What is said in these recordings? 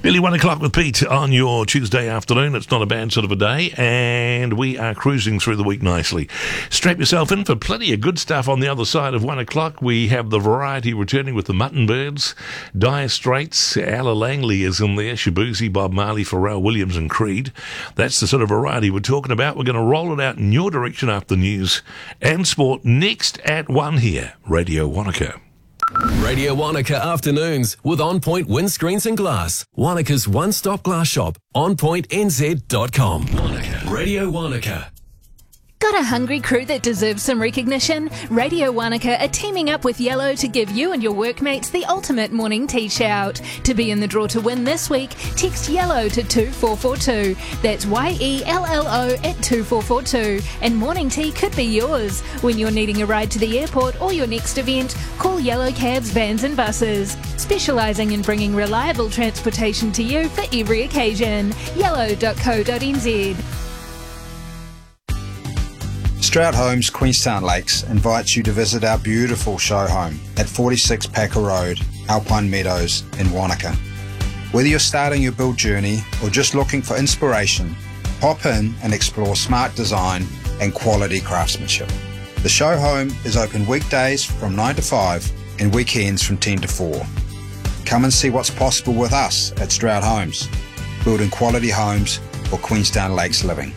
Nearly 1 o'clock with Pete on your Tuesday afternoon. It's not a bad sort of a day, and we are cruising through the week nicely. Strap yourself in for plenty of good stuff on the other side of 1 o'clock. We have the variety returning with the Mutton Birds, Dire Straits, Ella Langley is in there, Shabuzi, Bob Marley, Pharrell Williams and Creed. That's the sort of variety we're talking about. We're going to roll it out in your direction after news and sport next at 1 here, Radio Wanaka. Radio Wanaka Afternoons with On Point Windscreens and Glass. Wanaka's one-stop glass shop. OnPointNZ.com. Wanaka. Radio Wanaka. Got a hungry crew that deserves some recognition? Radio Wanaka are teaming up with Yellow to give you and your workmates the ultimate morning tea shout. To be in the draw to win this week, text Yellow to 2442. That's YELLO at 2442. And morning tea could be yours. When you're needing a ride to the airport or your next event, call Yellow Cabs, Vans and Buses. Specialising in bringing reliable transportation to you for every occasion. Yellow.co.nz. Stroud Homes Queenstown Lakes invites you to visit our beautiful show home at 46 Packer Road, Alpine Meadows in Wanaka. Whether you're starting your build journey or just looking for inspiration, pop in and explore smart design and quality craftsmanship. The show home is open weekdays from 9 to 5 and weekends from 10 to 4. Come and see what's possible with us at Stroud Homes, building quality homes for Queenstown Lakes living.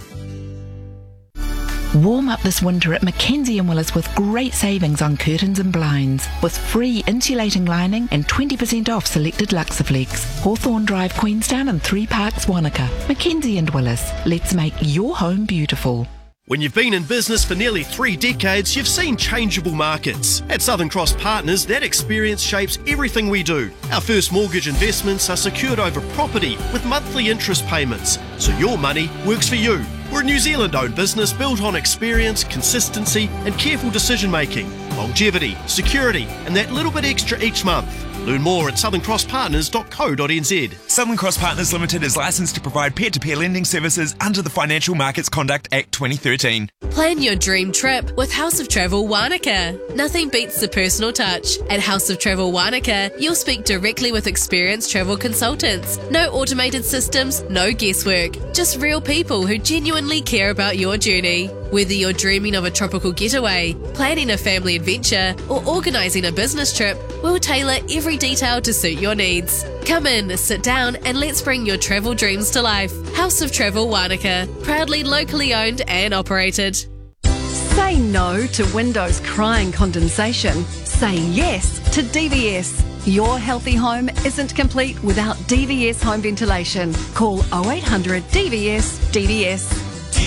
Warm up this winter at Mackenzie & Willis with great savings on curtains and blinds, with free insulating lining and 20% off selected Luxaflex. Hawthorne Drive, Queenstown and 3 Parks, Wanaka. Mackenzie & Willis. Let's make your home beautiful. When you've been in business for nearly 3 decades, you've seen changeable markets. At Southern Cross Partners, that experience shapes everything we do. Our first mortgage investments are secured over property with monthly interest payments, so your money works for you. We're a New Zealand-owned business built on experience, consistency and careful decision-making, longevity, security and that little bit extra each month. Learn more at southern-cross-partners.co.nz. Southern Cross Partners Limited is licensed to provide peer-to-peer lending services under the Financial Markets Conduct Act 2013. Plan your dream trip with House of Travel Wanaka. Nothing beats the personal touch. At House of Travel Wanaka, you'll speak directly with experienced travel consultants. No automated systems, no guesswork. Just real people who genuinely care about your journey. Whether you're dreaming of a tropical getaway, planning a family adventure, or organising a business trip, we'll tailor every detail to suit your needs. Come in, sit down, and let's bring your travel dreams to life. House of Travel Wanaka, proudly locally owned and operated. Say no to windows crying condensation. Say yes to DVS. Your healthy home isn't complete without DVS home ventilation. Call 0800 DVS DVS.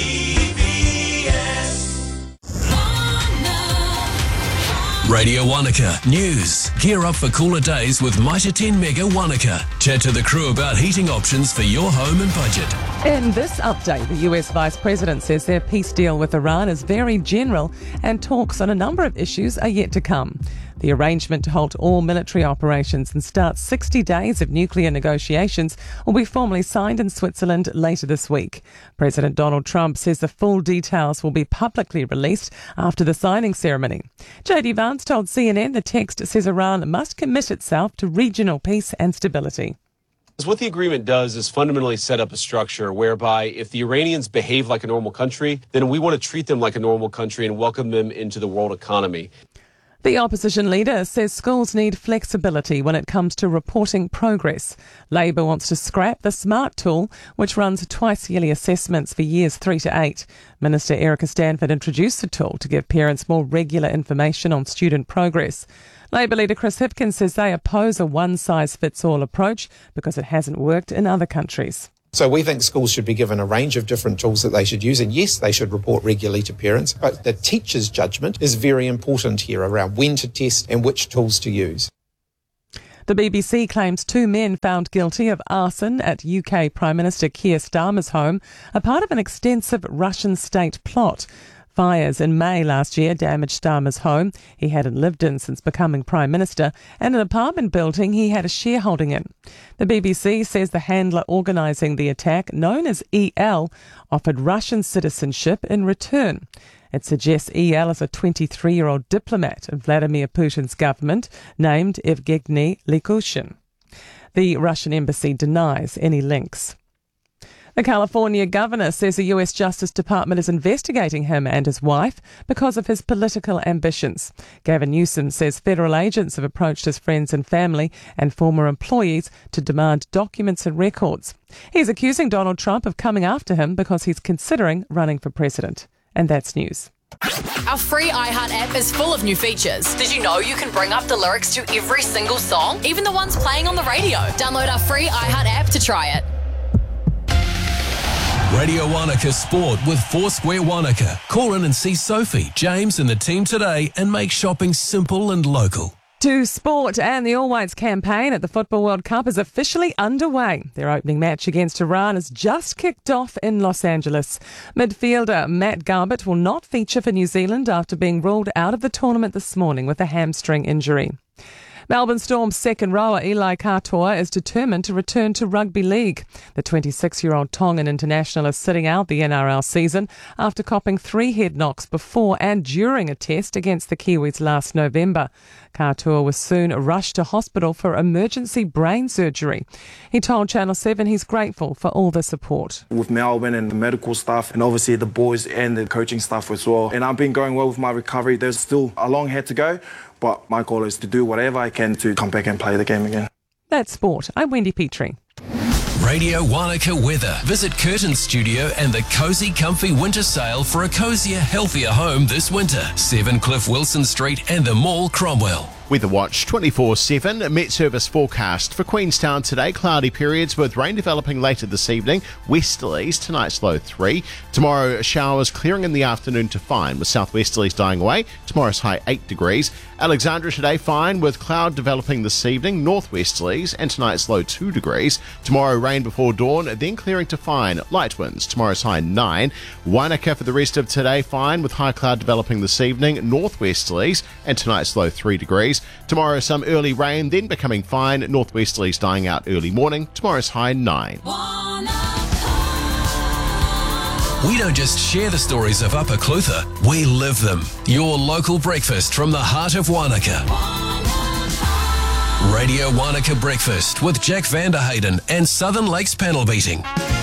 Radio Wanaka News. Gear up for cooler days with Mitre 10 Mega Wanaka. Chat to the crew about heating options for your home and budget. In this update, the US Vice President says their peace deal with Iran is very general and talks on a number of issues are yet to come. The arrangement to halt all military operations and start 60 days of nuclear negotiations will be formally signed in Switzerland later this week. President Donald Trump says the full details will be publicly released after the signing ceremony. JD Vance told CNN the text says Iran must commit itself to regional peace and stability. What the agreement does is fundamentally set up a structure whereby if the Iranians behave like a normal country, then we want to treat them like a normal country and welcome them into the world economy. The opposition leader says schools need flexibility when it comes to reporting progress. Labor wants to scrap the SMART tool, which runs twice-yearly assessments for years 3 to 8. Minister Erica Stanford introduced the tool to give parents more regular information on student progress. Labor leader Chris Hipkins says they oppose a one-size-fits-all approach because it hasn't worked in other countries. So we think schools should be given a range of different tools that they should use. And yes, they should report regularly to parents. But the teacher's judgment is very important here around when to test and which tools to use. The BBC claims 2 men found guilty of arson at UK Prime Minister Keir Starmer's home are part of an extensive Russian state plot. Fires in May last year damaged Starmer's home he hadn't lived in since becoming Prime Minister and an apartment building he had a shareholding in. The BBC says the handler organising the attack, known as EL, offered Russian citizenship in return. It suggests EL is a 23-year-old diplomat in Vladimir Putin's government named Evgeny Likushin. The Russian embassy denies any links. The California governor says the US Justice Department is investigating him and his wife because of his political ambitions. Gavin Newsom says federal agents have approached his friends and family and former employees to demand documents and records. He's accusing Donald Trump of coming after him because he's considering running for president. And that's news. Our free iHeart app is full of new features. Did you know you can bring up the lyrics to every single song, even the ones playing on the radio? Download our free iHeart app to try it. Radio Wanaka Sport with Foursquare Wanaka. Call in and see Sophie, James and the team today and make shopping simple and local. To sport, and the All Whites campaign at the Football World Cup is officially underway. Their opening match against Iran has just kicked off in Los Angeles. Midfielder Matt Garbett will not feature for New Zealand after being ruled out of the tournament this morning with a hamstring injury. Melbourne Storm's second rower Eli Katoa is determined to return to rugby league. The 26-year-old Tongan international is sitting out the NRL season after copping 3 head knocks before and during a test against the Kiwis last November. Katoa was soon rushed to hospital for emergency brain surgery. He told Channel 7 he's grateful for all the support. With Melbourne and the medical staff and obviously the boys and the coaching staff as well. And I've been going well with my recovery. There's still a long head to go. But my goal is to do whatever I can to come back and play the game again. That's sport. I'm Wendy Petrie. Radio Wanaka weather. Visit Curtin Studio and the Cozy Comfy Winter Sale for a cozier, healthier home this winter. 7 Cliff Wilson Street and the Mall, Cromwell. Weather Watch 24/7 Met Service forecast for Queenstown today. Cloudy periods with rain developing later this evening. Westerlies, tonight's low 3. Tomorrow showers clearing in the afternoon to fine with southwesterlies dying away. Tomorrow's high 8 degrees. Alexandra today fine with cloud developing this evening. Northwesterlies and tonight's low 2 degrees. Tomorrow rain before dawn, then clearing to fine. Light winds. Tomorrow's high 9. Wanaka for the rest of today fine with high cloud developing this evening. Northwesterlies and tonight's low 3 degrees. Tomorrow some early rain, then becoming fine. Northwesterlies dying out early morning. Tomorrow's high 9. We don't just share the stories of Upper Clutha, we live them. Your local breakfast from the heart of Wanaka. Radio Wanaka Breakfast with Jack Vanderhayden and Southern Lakes Panel Beating.